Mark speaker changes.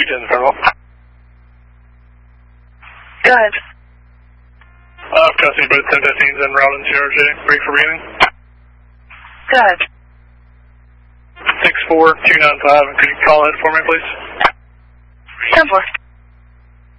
Speaker 1: 10 Colonel.
Speaker 2: Good.
Speaker 1: Custody both 1015s en route in CRJ. Break for beginning.
Speaker 2: Good.
Speaker 1: 64295, and could you call ahead for me, please?
Speaker 2: 10-4.